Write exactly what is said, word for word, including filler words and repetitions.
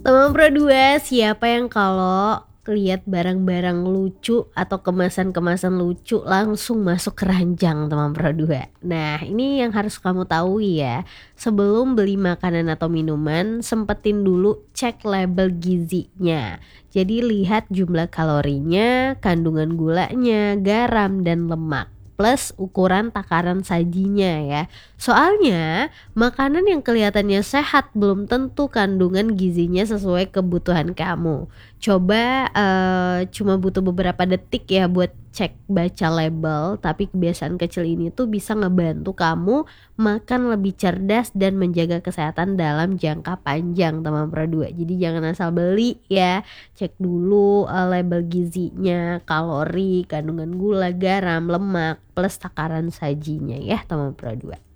Teman Pro dua, siapa yang kalau lihat barang-barang lucu atau kemasan-kemasan lucu langsung masuk keranjang teman Pro dua. Nah, ini yang harus kamu tahu ya. Sebelum beli makanan atau minuman, sempetin dulu cek label gizinya. Jadi lihat jumlah kalorinya, kandungan gulanya, garam dan lemak, plus ukuran takaran sajinya ya. Soalnya makanan yang kelihatannya sehat belum tentu kandungan gizinya sesuai kebutuhan kamu. Coba uh, cuma butuh beberapa detik ya buat cek baca label, tapi kebiasaan kecil ini tuh bisa ngebantu kamu makan lebih cerdas dan menjaga kesehatan dalam jangka panjang teman Pro dua. Jadi jangan asal beli ya, cek dulu uh, label gizinya, kalori, kandungan gula, garam, lemak, plus takaran sajinya ya teman Pro dua.